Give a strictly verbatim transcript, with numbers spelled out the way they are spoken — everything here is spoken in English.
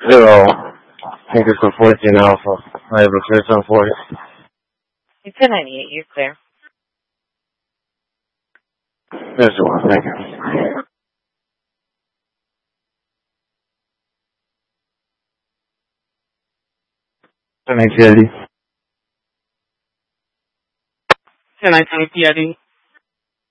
Zero. Thank you for fourteen Alpha. I have a clear ten forty. It's ten ninety-eight, you're clear. There's the one, thank you. ten eighty. ten nineteen P I D.